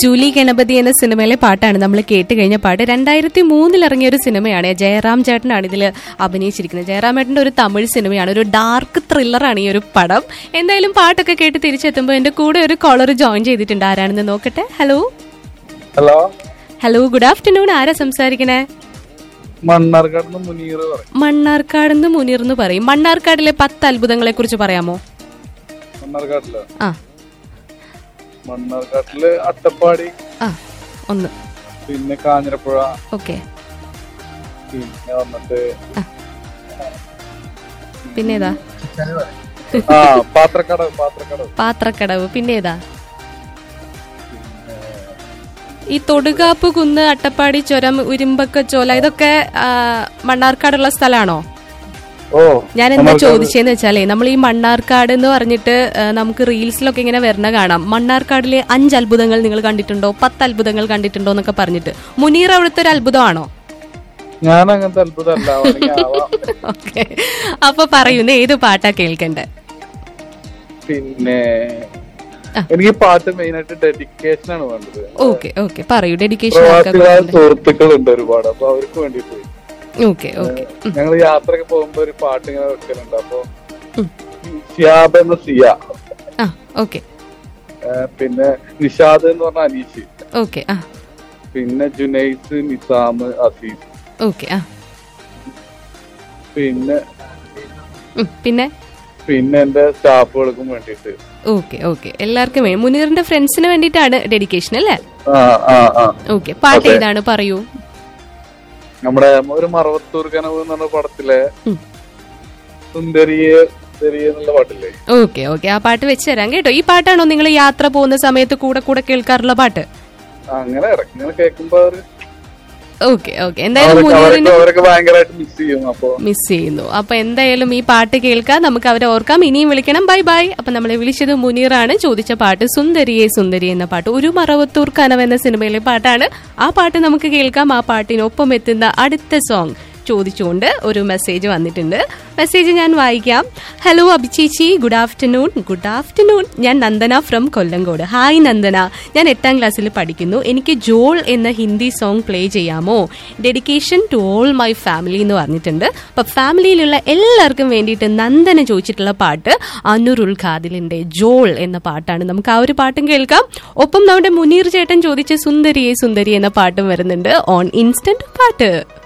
Julie Ganapathi എന്ന സിനിമയിലെ പാട്ടാണ് നമ്മൾ കേട്ട് കഴിഞ്ഞ പാട്ട്. 2003 ഇറങ്ങിയ ഒരു സിനിമയാണ്. ജയറാം ചേട്ടനാണ് ഇതിൽ അഭിനയിച്ചിരിക്കുന്നത്. ജയറാം ചേട്ടന്റെ ഒരു തമിഴ് സിനിമയാണ്. ഒരു ഡാർക്ക് ത്രില്ലറാണ് ഈ ഒരു പടം. എന്തായാലും പാട്ടൊക്കെ കേട്ട് തിരിച്ചെത്തുമ്പോൾ എന്റെ കൂടെ ഒരു കോളർ ജോയിൻ ചെയ്തിട്ടുണ്ട്. ആരാണെന്ന് നോക്കട്ടെ. Hello hello hello, good afternoon. ആരാ സംസാരിക്കണേ? മണ്ണാർക്കാട് മുനീർ എന്ന് പറയും. മണ്ണാർക്കാടിലെ 10 അത്ഭുതങ്ങളെ കുറിച്ച് പറയാമോ? മണ്ണാർക്കാട്ടില് അട്ടപ്പാടി, ഒന്ന്, പിന്നെ കാഞ്ഞിരപ്പുഴ, ഓക്കെ, പിന്നെ വന്നിട്ട് പിന്നേതാ? പാത്രക്കടവ്. പിന്നേതാ? ഈ തൊടുകാപ്പ് കുന്ന്, അട്ടപ്പാടി ചുരം, ഉരുമ്പക്ക ചോല, ഇതൊക്കെ മണ്ണാർക്കാടുള്ള സ്ഥലമാണോ? ഞാൻ എന്താ ചോദിച്ചെന്ന് വെച്ചാലേ, നമ്മൾ ഈ മണ്ണാർക്കാട് എന്ന് പറഞ്ഞിട്ട് നമുക്ക് റീൽസിലൊക്കെ ഇങ്ങനെ വരണ കാണാം. മണ്ണാർക്കാടിലെ 5 അത്ഭുതങ്ങൾ നിങ്ങൾ കണ്ടിട്ടുണ്ടോ, 10 അത്ഭുതങ്ങൾ കണ്ടിട്ടുണ്ടോ എന്നൊക്കെ പറഞ്ഞിട്ട്. മുനീർ അവിടുത്തെ ഒരു അത്ഭുതമാണോ? ഞാൻ അങ്ങനത്തെ അത്ഭുതമല്ല. ഓക്കെ, അപ്പൊ പറയുന്ന ഏത് പാട്ടാ കേൾക്കണ്ടേ? പിന്നെ എനിക്ക് പാട്ട് മെയിൻ ആയിട്ട് ഡെഡിക്കേഷൻ ആണ് വേണ്ടത്. ഓക്കെ ഓക്കെ, പറയൂ. ഡെഡിക്കേഷൻ സുഹൃത്തുക്കളുണ്ട് ഒരുപാട്, അപ്പൊ അവർക്ക് വേണ്ടിട്ട്. Okay okay. ഞങ്ങൾ യാത്രയൊക്കെ പോകുമ്പോ ഒരു പാട്ട് ഇങ്ങനെ വെക്കലുണ്ട്. അപ്പൊ ഷിയാബ എന്ന സിയ, ഓക്കെ, പിന്നെ നിഷാദ് എന്ന് പറഞ്ഞ അനീഷ്, ഓക്കെ, പിന്നെ ജുനൈസ്, നിസാം, അസീസ്, ഓക്കെ, പിന്നെ പിന്നെ പിന്നെ എന്റെ സ്റ്റാഫുകൾക്കും വേണ്ടിട്ട്. ഓക്കെ ഓക്കെ, എല്ലാവർക്കും വേണ്ടി. മുനീറിന്റെ ഫ്രണ്ട്സിന് വേണ്ടിട്ടാണ് ഡെഡിക്കേഷൻ അല്ലേ? ഓക്കെ, പാട്ട് ഏതാണ് പറയൂ. നമ്മുടെ ഒരു മറവത്തൂർ കനവ് എന്ന് പറഞ്ഞ പടത്തിലെ സുന്ദരിയെ എന്നുള്ള പാട്ടില്ലേ? ഓക്കെ ഓക്കെ, ആ പാട്ട് വെച്ച് തരാം കേട്ടോ. ഈ പാട്ടാണോ നിങ്ങൾ യാത്ര പോകുന്ന സമയത്ത് കൂടെ കൂടെ കേൾക്കാറുള്ള പാട്ട്? അങ്ങനെ ഇടയ്ക്ക് കേൾക്കുമ്പോ ഓക്കെ ഓക്കെ, എന്തായാലും മിസ് ചെയ്യുന്നു. അപ്പൊ എന്തായാലും ഈ പാട്ട് കേൾക്കാം, നമുക്ക് അവരെ ഓർക്കാം. ഇനിയും വിളിക്കണം. Bye bye. അപ്പൊ നമ്മളെ വിളിച്ചത് മുനീറാണ്. ചോദിച്ച പാട്ട് സുന്ദരിയെ സുന്ദരി എന്ന പാട്ട്. ഒരു മറവത്തൂർ കനവ് എന്ന സിനിമയിലെ പാട്ടാണ്. ആ പാട്ട് നമുക്ക് കേൾക്കാം. ആ പാട്ടിനൊപ്പം എത്തുന്ന അടുത്ത സോങ് ചോദിച്ചുകൊണ്ട് ഒരു മെസ്സേജ് വന്നിട്ടുണ്ട്. മെസ്സേജ് ഞാൻ വായിക്കാം. Hello അഭിചേച്ചി, good afternoon. Good afternoon. ഞാൻ നന്ദന ഫ്രം കൊല്ലങ്കോട്. ഹായ് നന്ദന, ഞാൻ 8ാം ക്ലാസ്സിൽ പഠിക്കുന്നു. എനിക്ക് ജോൾ എന്ന ഹിന്ദി സോങ് പ്ലേ ചെയ്യാമോ? Dedication to all my family എന്ന് പറഞ്ഞിട്ടുണ്ട്. അപ്പൊ ഫാമിലിയിലുള്ള എല്ലാവർക്കും വേണ്ടിയിട്ട് നന്ദന ചോദിച്ചിട്ടുള്ള പാട്ട് അനുരുൾ ഖാദിലിന്റെ ജോൾ എന്ന പാട്ടാണ്. നമുക്ക് ആ ഒരു പാട്ടും കേൾക്കാം. ഒപ്പം നമ്മുടെ മുനീർ ചേട്ടൻ ചോദിച്ച സുന്ദരിയെ സുന്ദരി എന്ന പാട്ടും വരുന്നുണ്ട് ഓൺ ഇൻസ്റ്റന്റ് പാട്ട്.